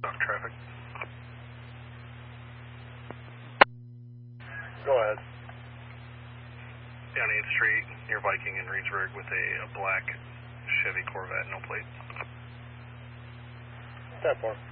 Stop traffic. Go ahead. Down 8th Street, near Viking in Reedsburg with a black Chevy Corvette, no plate. 10-4.